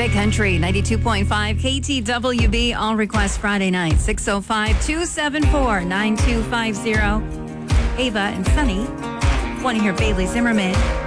Hit Country 92.5 KTWB. All requests Friday night 605-274-9250. Ava and Sunny want to hear Bailey Zimmerman.